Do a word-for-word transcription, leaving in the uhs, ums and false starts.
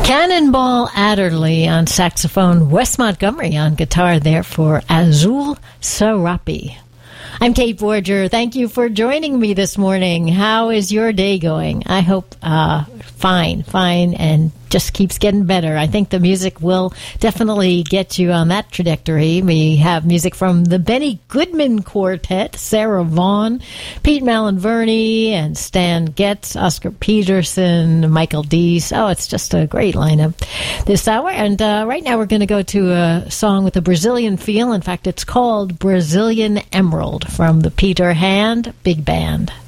Cannonball Adderley on saxophone, Wes Montgomery on guitar there for Azul Sarapi. I'm Kate Borger. Thank you for joining me this morning. How is your day going? I hope uh, fine, fine, and just keeps getting better. I think the music will definitely get you on that trajectory. We have music from the Benny Goodman Quartet, Sarah Vaughan, Pete Malinverni, and Stan Getz, Oscar Peterson, Michael Deese. Oh, it's just a great lineup this hour. And uh, right now we're going to go to a song with a Brazilian feel. In fact, it's called Brazilian Emerald from the Peter Hand Big Band.